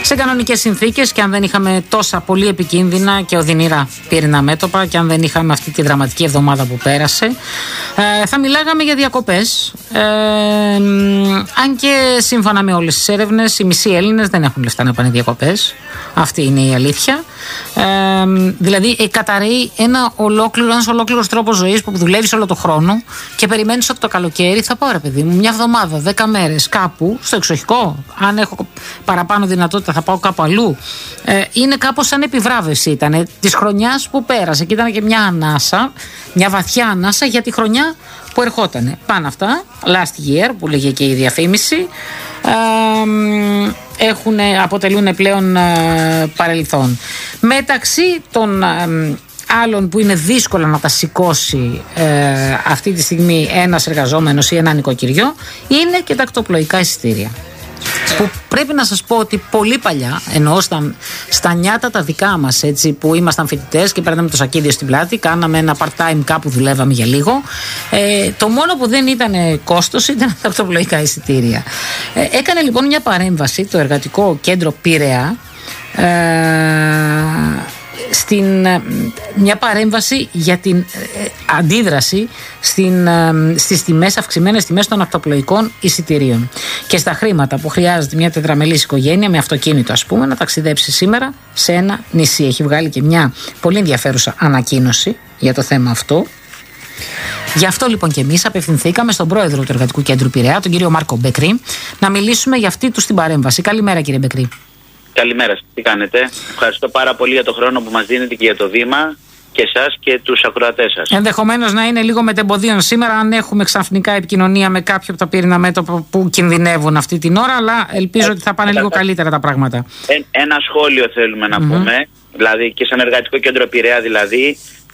σε κανονικές συνθήκες και αν δεν είχαμε τόσα πολύ επικίνδυνα και οδυνηρά πύρινά μέτωπα και αν δεν είχαμε αυτή τη δραματική εβδομάδα που πέρασε, θα μιλάγαμε για διακοπές. Αν και σύμφωνα με όλες τις έρευνες, οι μισοί Έλληνες δεν έχουν λεφτά να πάνε διακοπές. Αυτή είναι η αλήθεια. Δηλαδή, καταραίει ένας ολόκληρος τρόπος ζωής που δουλεύεις όλο το χρόνο και περιμένεις ότι το καλοκαίρι θα πάω, ρε παιδί μου, μια εβδομάδα, 10 μέρες κάπου στο εξοχικό. Αν έχω παραπάνω δυνατότητα, θα πάω κάπου αλλού. Είναι κάπως σαν επιβράβευση ήταν της χρονιάς που πέρασε και ήταν και μια ανάσα, μια βαθιά ανάσα για τη χρονιά που ερχότανε. Πάνω αυτά, last year που λέγε και η διαφήμιση, αποτελούν πλέον παρελθόν. Μεταξύ των άλλων που είναι δύσκολο να τα σηκώσει αυτή τη στιγμή ένας εργαζόμενος ή ένα νοικοκυριό είναι και τα ακτοπλοϊκά εισιτήρια. Που πρέπει να σας πω ότι πολύ παλιά, εννοώ στα νιάτα τα δικά μας, έτσι, που ήμασταν φοιτητές και παίρναμε το σακίδιο στην πλάτη, κάναμε ένα part-time κάπου, δουλεύαμε για λίγο. Το μόνο που δεν ήταν κόστος ήταν τα ακτοπλοϊκά εισιτήρια. Έκανε λοιπόν μια παρέμβαση το Εργατικό Κέντρο Πειραιά, μια παρέμβαση για την αντίδραση στις τιμές, αυξημένες τιμές των ακτοπλοϊκών εισιτηρίων και στα χρήματα που χρειάζεται μια τετραμελής οικογένεια με αυτοκίνητο, ας πούμε, να ταξιδέψει σήμερα σε ένα νησί. Έχει βγάλει και μια πολύ ενδιαφέρουσα ανακοίνωση για το θέμα αυτό. Γι' αυτό λοιπόν και εμείς απευθυνθήκαμε στον πρόεδρο του Εργατικού Κέντρου Πειραιά, τον κύριο Μάρκο Μπεκρή, να μιλήσουμε για αυτή του την παρέμβαση. Καλημέρα, κύριε Μπεκρή. Καλημέρα σας, τι κάνετε? Ευχαριστώ πάρα πολύ για το χρόνο που μας δίνετε και για το βήμα και εσάς και τους ακροατές σας. Ενδεχομένως να είναι λίγο μετεμποδίων σήμερα αν έχουμε ξαφνικά επικοινωνία με κάποιο από τα πύρινά μέτωπα που κινδυνεύουν αυτή την ώρα, αλλά ελπίζω ότι θα πάνε λίγο καλύτερα τα πράγματα. Ένα σχόλιο θέλουμε να πούμε, δηλαδή και σαν Εργατικό Κέντρο Πειραιά δηλαδή,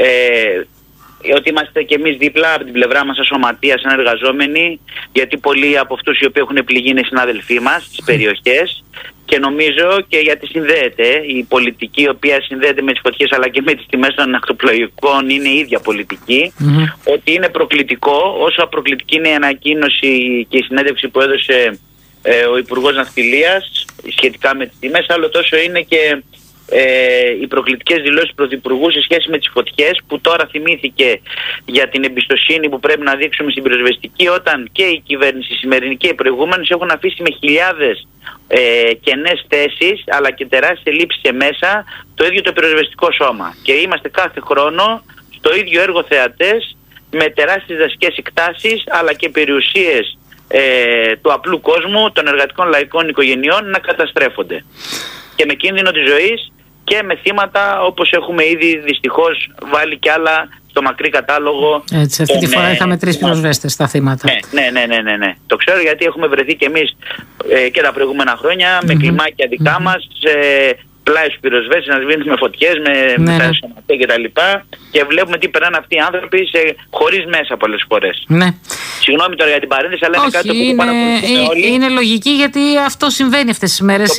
ότι είμαστε και εμείς δίπλα από την πλευρά μας σαν σωματεία, σαν εργαζόμενοι, γιατί πολλοί από αυτούς οι οποίοι έχουν πληγεί είναι συνάδελφοί μας στις περιοχές. Και νομίζω και γιατί συνδέεται η πολιτική, η οποία συνδέεται με τις φωτιές αλλά και με τις τιμές των ακτοπλοϊκών, είναι η ίδια πολιτική, ότι είναι προκλητικό, όσο προκλητική είναι η ανακοίνωση και η συνέντευξη που έδωσε ο Υπουργός Ναυτιλίας σχετικά με τις τιμές, άλλο τόσο είναι και οι προκλητικές δηλώσεις του Πρωθυπουργού σε σχέση με τις φωτιές, που τώρα θυμήθηκε για την εμπιστοσύνη που πρέπει να δείξουμε στην πυροσβεστική, όταν και η κυβέρνηση σημερινή και οι προηγούμενες έχουν αφήσει με χιλιάδες κενές θέσεις αλλά και τεράστιες ελλείψεις μέσα το ίδιο το πυροσβεστικό σώμα, και είμαστε κάθε χρόνο στο ίδιο έργο θεατές με τεράστιες δασικές εκτάσεις αλλά και περιουσίες του απλού κόσμου, των εργατικών λαϊκών οικογενειών να καταστρέφονται και με κίνδυνο της ζωής και με θύματα, όπως έχουμε ήδη δυστυχώς βάλει κι άλλα στο μακρύ κατάλογο. Έτσι, αυτή τη φορά είχαμε 3 πυροσβέστες στα θύματα. Ναι. Το ξέρω γιατί έχουμε βρεθεί κι εμείς και τα προηγούμενα χρόνια με κλιμάκια δικά μας, πλάι στους πυροσβέστες να σβήνουμε φωτιές με τα σωματεία κτλ. Και βλέπουμε τι περνάνε αυτοί οι άνθρωποι χωρίς μέσα πολλές φορές. Ναι. Συγγνώμη τώρα για την παρένθεση, αλλά είναι κάτι που παρακολουθούμε όλοι. Είναι λογική γιατί αυτό συμβαίνει αυτές τις μέρες.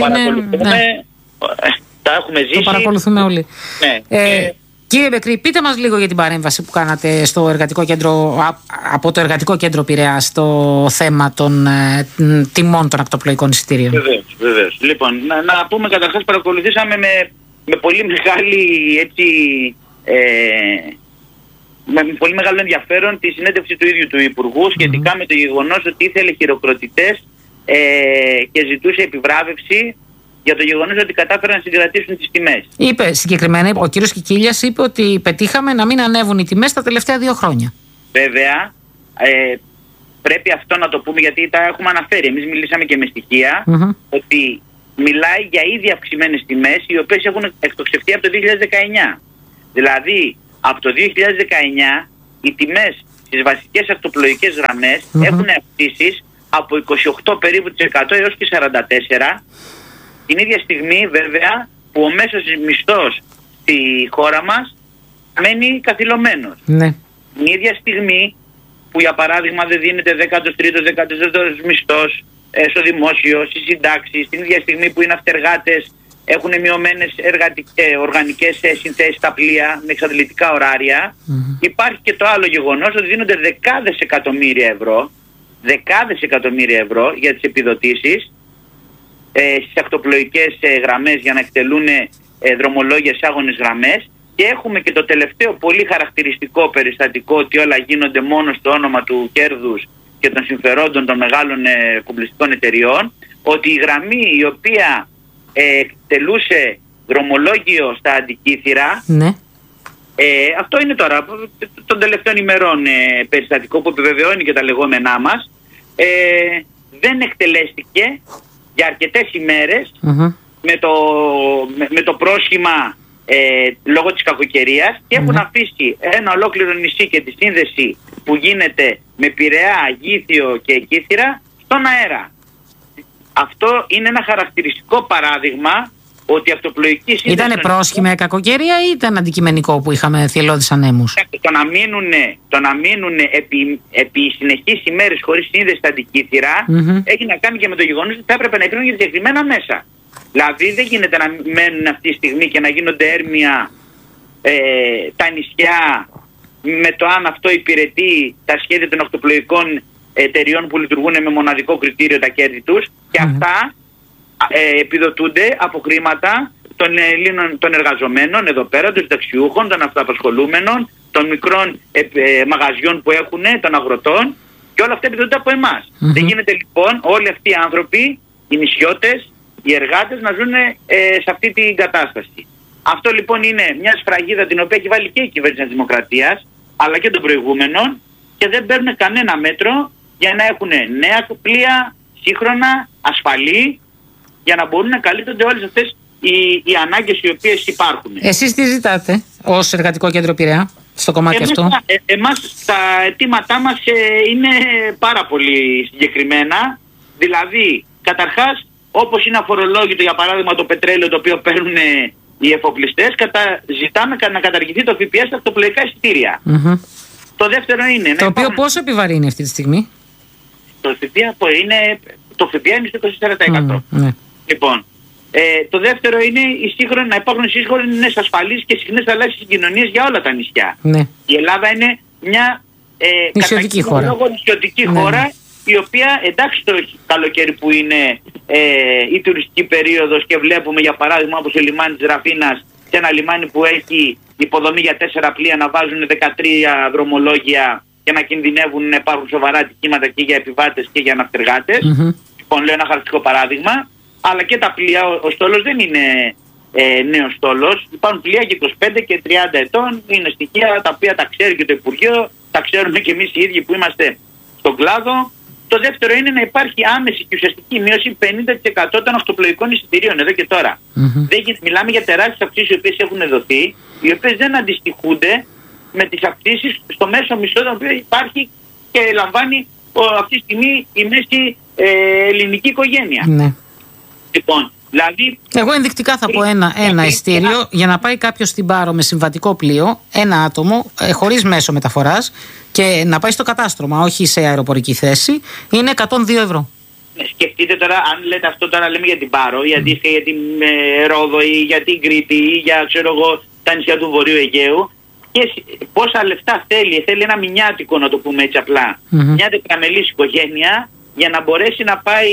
Τα έχουμε ζήσει. Το παρακολουθούμε όλοι. Ναι. Κύριε Μπεκρή, πείτε μας λίγο για την παρέμβαση που κάνατε στο Εργατικό Κέντρο, από το Εργατικό Κέντρο Πειραιά στο θέμα των τιμών των ακτοπλοϊκών εισιτήριων. Βεβαίως. Λοιπόν, να πούμε καταρχάς, παρακολουθήσαμε με πολύ μεγάλη με πολύ μεγάλο ενδιαφέρον τη συνέντευξη του ίδιου του Υπουργού σχετικά με το γεγονός ότι ήθελε χειροκροτητές και ζητούσε επιβράβευση για το γεγονός ότι κατάφεραν να συγκρατήσουν τις τιμές. Είπε συγκεκριμένα, ο κύριος Κικίλιας είπε ότι πετύχαμε να μην ανέβουν οι τιμές τα τελευταία 2 χρόνια. Βέβαια, πρέπει αυτό να το πούμε γιατί τα έχουμε αναφέρει. Εμείς μιλήσαμε και με στοιχεία ότι μιλάει για ήδη αυξημένες τιμές οι οποίες έχουν εκτοξευτεί από το 2019. Δηλαδή, από το 2019 οι τιμές στις βασικές ακτοπλοϊκές γραμμές έχουν αυξήσεις από 28 περίπου της 100 έως και 44%. Την ίδια στιγμή βέβαια που ο μέσος μισθός στη χώρα μας μένει καθυλωμένος. Ναι. Την ίδια στιγμή που για παράδειγμα δεν δίνεται 13ος, 14ος μισθός στο δημόσιο, στις συντάξεις, την ίδια στιγμή που οι ναυτεργάτες έχουν μειωμένες οργανικές συνθέσεις στα πλοία με εξαντλητικά ωράρια, υπάρχει και το άλλο γεγονός ότι δίνονται δεκάδες εκατομμύρια ευρώ για τις επιδοτήσεις, στις ακτοπλοϊκές γραμμές για να εκτελούν δρομολόγια σε άγονες γραμμές. Και έχουμε και το τελευταίο πολύ χαρακτηριστικό περιστατικό, ότι όλα γίνονται μόνο στο όνομα του κέρδους και των συμφερόντων των μεγάλων κουμπλιστικών εταιριών, ότι η γραμμή η οποία εκτελούσε δρομολόγιο στα Αντικήθυρα, ναι. Αυτό είναι τώρα των τελευταίων ημερών περιστατικό που επιβεβαιώνει και τα λεγόμενά μας, δεν εκτελέστηκε για αρκετές ημέρες με το πρόσχημα λόγω της κακοκαιρίας, και έχουν αφήσει ένα ολόκληρο νησί και τη σύνδεση που γίνεται με Πειραιά, Γήθιο και Κύθυρα στον αέρα. Αυτό είναι ένα χαρακτηριστικό παράδειγμα ότι η αυτοπλοϊκή σύνδεση... Ήτανε πρόσχημα κακοκαιρία ή ήταν αντικειμενικό που είχαμε θελώδεις ανέμους? Το να μείνουν επί συνεχείς ημέρες χωρίς σύνδεση στα Αντικήθυρα έχει να κάνει και με το γεγονός ότι θα έπρεπε να υπήρχαν συγκεκριμένα μέσα. Δηλαδή δεν γίνεται να μένουν αυτή τη στιγμή και να γίνονται έρμια τα νησιά με το αν αυτό υπηρετεί τα σχέδια των ακτοπλοϊκών εταιριών που λειτουργούν με μοναδικό κριτήριο τα κέρδη τους, και αυτά επιδοτούνται από χρήματα των εργαζομένων εδώ πέρα, των συνταξιούχων, των αυτοαπασχολούμενων, των μικρών μαγαζιών που έχουν, των αγροτών, και όλα αυτά επιδοτούνται από εμάς. Δεν γίνεται λοιπόν όλοι αυτοί οι άνθρωποι, οι νησιώτες, οι εργάτες, να ζουν σε αυτή την κατάσταση. Αυτό λοιπόν είναι μια σφραγίδα την οποία έχει βάλει και η κυβέρνηση της Δημοκρατίας αλλά και των προηγούμενων, και δεν παίρνουν κανένα μέτρο για να έχουν νέα πλοία, σύγχρονα, ασφαλή, για να μπορούν να καλύπτονται όλες αυτές οι ανάγκες οι οποίες υπάρχουν. Εσείς τι ζητάτε ως Εργατικό Κέντρο Πειραιά στο κομμάτι αυτό? Εμάς τα αιτήματά μας είναι πάρα πολύ συγκεκριμένα. Δηλαδή, καταρχάς, όπως είναι αφορολόγητο για παράδειγμα το πετρέλαιο το οποίο παίρνουν οι εφοπλιστές, ζητάμε να καταργηθεί το ΦΠΑ στα αυτοπλοϊκά εισιτήρια. Το δεύτερο είναι... Το οποίο πόσο επιβαρύνει αυτή τη στιγμή? Το ΦΠΑ είναι στο 24%. Λοιπόν, το δεύτερο είναι να υπάρχουν σύγχρονες, ασφαλείς και συχνές αλλαγές συγκοινωνίες για όλα τα νησιά. Η Ελλάδα είναι μια νησιωτική χώρα, η οποία, εντάξει, το καλοκαίρι που είναι η τουριστική περίοδος και βλέπουμε για παράδειγμα όπως το λιμάνι της Ραφίνας, σε ένα λιμάνι που έχει υποδομή για 4 πλοία, να βάζουν 13 δρομολόγια και να κινδυνεύουν να υπάρχουν σοβαρά ατυχήματα και για επιβάτες και για ναυτεργάτες. Λοιπόν, λέω ένα χαρακτηριστικό παράδειγμα. Αλλά και τα πλοία, ο στόλος δεν είναι νέος στόλος. Υπάρχουν πλοία και 25 και 30 ετών. Είναι στοιχεία τα οποία τα ξέρει και το Υπουργείο, τα ξέρουμε και εμείς οι ίδιοι που είμαστε στον κλάδο. Το δεύτερο είναι να υπάρχει άμεση και ουσιαστική μείωση 50% των αυτοπλοϊκών εισιτηρίων εδώ και τώρα. Μιλάμε για τεράστιες αυξήσεις οι οποίες έχουν δοθεί, οι οποίες δεν αντιστοιχούνται με τις αυξήσεις στο μέσο μισθό το οποίο υπάρχει και λαμβάνει αυτή τη στιγμή η μέση ελληνική οικογένεια. Λοιπόν, δηλαδή... Εγώ ενδεικτικά θα πω ένα ειστήριο για να πάει κάποιος στην Πάρο με συμβατικό πλοίο, ένα άτομο, χωρίς μέσο μεταφοράς, και να πάει στο κατάστρωμα, όχι σε αεροπορική θέση, είναι 102 ευρώ. Σκεφτείτε τώρα, αν λέτε αυτό τώρα λέμε για την Πάρο, ή αντίστοιχα για την Ρόδο ή για την Κρήτη ή για τα νησιά του Βορείου Αιγαίου, και πόσα λεφτά θέλει ένα μηνιάτικο, να το πούμε έτσι απλά, μια τετραμελής οικογένεια, για να μπορέσει να πάει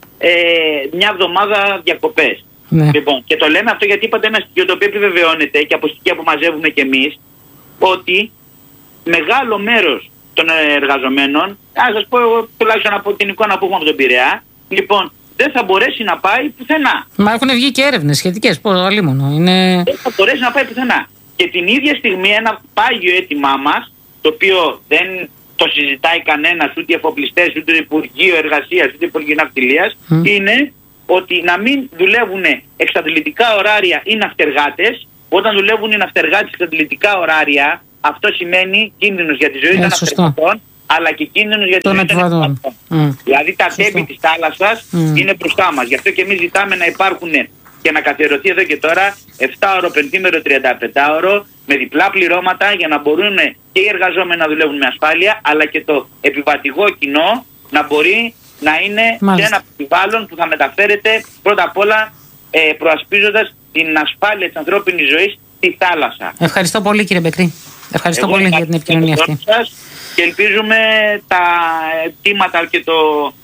μια εβδομάδα διακοπές. Λοιπόν, και το λέμε αυτό γιατί είπατε ένα στοιχείο το οποίο επιβεβαιώνεται και από στοιχεία που μαζεύουμε κι εμείς, ότι μεγάλο μέρος των εργαζομένων, ας σας πω εγώ τουλάχιστον από την εικόνα που έχουμε από τον Πειραιά, λοιπόν, δεν θα μπορέσει να πάει πουθενά. Μα έχουν βγει και έρευνες σχετικές, δεν θα μπορέσει να πάει πουθενά. Και την ίδια στιγμή ένα πάγιο αίτημά μας, το οποίο δεν το συζητάει κανένας, ούτε οι εφοπλιστές, ούτε το Υπουργείο Εργασίας, ούτε το Υπουργείο Ναυτιλίας, είναι ότι να μην δουλεύουν εξαντλητικά ωράρια οι ναυτεργάτες. Όταν δουλεύουν οι ναυτεργάτες εξαντλητικά ωράρια, αυτό σημαίνει κίνδυνος για τη ζωή των ναυτεργατών, αλλά και κίνδυνος για τη ζωή των επιβατών. Δηλαδή τα τέμπη της θάλασσας είναι μπροστά μας. Γι' αυτό και εμείς ζητάμε να υπάρχουν και να καθιερωθεί εδώ και τώρα 7ωρο, 5ωρο, 35ωρο με διπλά πληρώματα, για να μπορούν και οι εργαζόμενοι να δουλεύουν με ασφάλεια, αλλά και το επιβατικό κοινό να μπορεί να είναι σε ένα περιβάλλον που θα μεταφέρεται πρώτα απ' όλα προασπίζοντας την ασφάλεια της ανθρώπινης ζωής στη θάλασσα. Ευχαριστώ πολύ, κύριε Μπεκρή. Ευχαριστώ πολύ για την επικοινωνία αυτή. Και ελπίζουμε τα αιτήματα και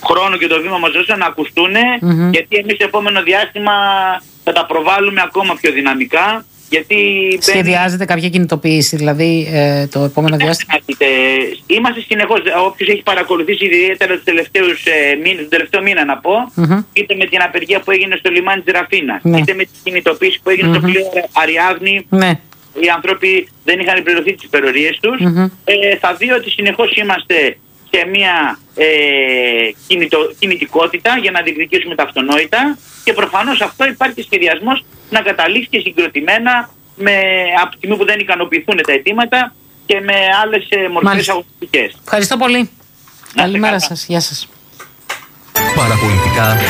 χρόνο και το βήμα μας δώσαν να ακουστούν, γιατί εμείς το επόμενο διάστημα θα τα προβάλλουμε ακόμα πιο δυναμικά. Γιατί σχεδιάζεται κάποια κινητοποίηση, δηλαδή το επόμενο διάστημα? Είμαστε συνεχώς, όποιος έχει παρακολουθήσει ιδιαίτερα τους τελευταίους μήνες, τον τελευταίο μήνα να πω, είτε με την απεργία που έγινε στο λιμάνι της Ραφίνα, είτε με την κινητοποίηση που έγινε στο πλοίο Αριάδνη, οι άνθρωποι δεν είχαν πληρωθεί τις υπερορίες τους, θα δει ότι συνεχώς είμαστε σε μια κινητικότητα για να διεκδικήσουμε τα αυτονόητα, και προφανώς αυτό υπάρχει σχεδιασμός να καταλήξει και συγκροτημένα από τη στιγμή που δεν ικανοποιηθούν τα αιτήματα και με άλλες μορφές αγωνιστικές. Ευχαριστώ πολύ. Καλημέρα σας. Γεια σας. Παραπολιτικά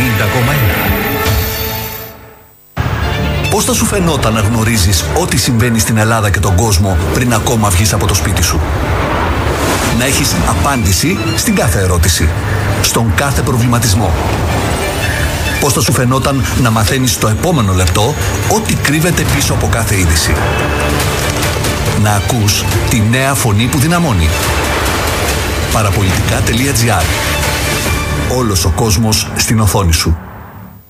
90,1. Πώς θα σου φαινόταν να γνωρίζεις ό,τι συμβαίνει στην Ελλάδα και τον κόσμο πριν ακόμα βγεις από το σπίτι σου? Να έχεις απάντηση στην κάθε ερώτηση, στον κάθε προβληματισμό. Πώς θα σου φαινόταν να μαθαίνεις το επόμενο λεπτό ό,τι κρύβεται πίσω από κάθε είδηση? Να ακούς τη νέα φωνή που δυναμώνει. Παραπολιτικά.gr. Όλος ο κόσμος στην οθόνη σου.